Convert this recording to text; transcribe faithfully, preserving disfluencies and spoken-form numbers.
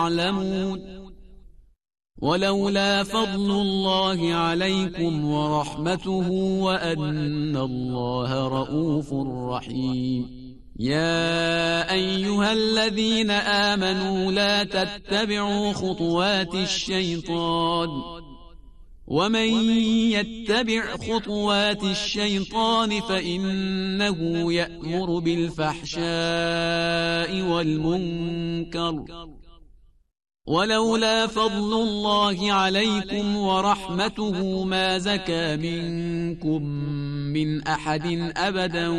يعلمون ولولا فضل الله عليكم ورحمته وأن الله رؤوف رحيم يا أيها الذين آمنوا لا تتبعوا خطوات الشيطان ومن يتبع خطوات الشيطان فإنه يأمر بالفحشاء والمنكر ولولا فضل الله عليكم ورحمته ما زكى منكم من أحد أبدا